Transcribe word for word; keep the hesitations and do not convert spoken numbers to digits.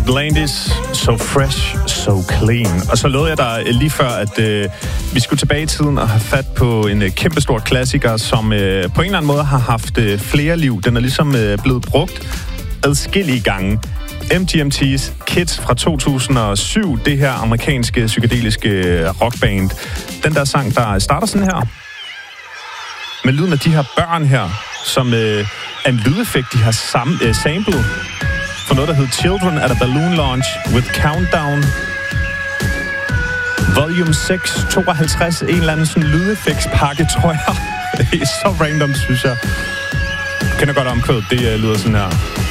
Atlantis, So Fresh, So Clean. Og så lovede jeg dig lige før, at øh, vi skulle tilbage i tiden og have fat på en øh, kæmpestor klassiker, som øh, på en eller anden måde har haft øh, flere liv. Den er ligesom øh, blevet brugt adskillige gange. M G M T's Kids fra to tusind og syv, det her amerikanske psykedeliske rockband. Den der sang, der starter sådan her. Med lyden af de her børn her, som øh, er en lydeffekt, de har sam- øh, samlet for noget, der hedder Children at a Balloon Launch with Countdown. Volume seks, tooghalvtreds, en eller anden sådan lydeffektspakke, tror jeg. Det er så random, synes jeg. Jeg kender godt omkvædet, det øh, lyder sådan her.